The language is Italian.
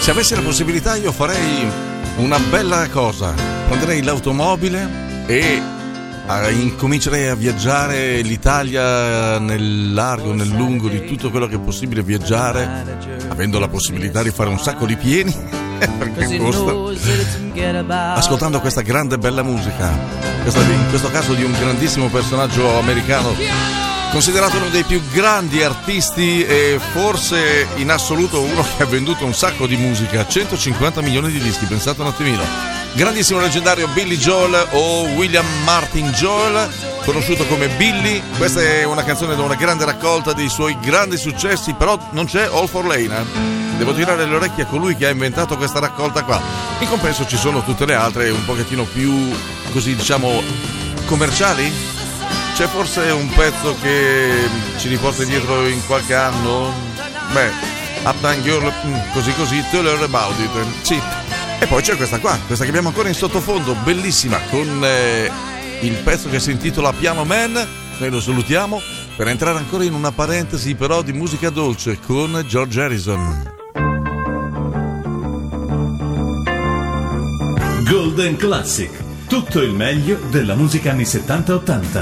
Se avessi la possibilità io farei una bella cosa, prenderei l'automobile e incomincerei a viaggiare l'Italia nel largo, nel lungo di tutto quello che è possibile viaggiare, avendo la possibilità di fare un sacco di pieni perché costa, ascoltando questa grande bella musica, in questo caso di un grandissimo personaggio americano, considerato uno dei più grandi artisti e forse in assoluto uno che ha venduto un sacco di musica, 150 milioni di dischi, pensate un attimino. Grandissimo leggendario Billy Joel o William Martin Joel, conosciuto come Billy. Questa è una canzone da una grande raccolta dei suoi grandi successi, però non c'è All for Lane. Devo tirare le orecchie a colui che ha inventato questa raccolta qua. In compenso ci sono tutte le altre un pochettino più, così diciamo, commerciali. C'è forse un pezzo che ci riporta dietro in qualche anno? Beh, Uptown Girl, così, Tell Her About It. Sì. E poi c'è questa qua, questa che abbiamo ancora in sottofondo, bellissima, con il pezzo che si intitola Piano Man. Noi lo salutiamo per entrare ancora in una parentesi però di musica dolce con George Harrison. Golden Classic, tutto il meglio della musica anni 70-80.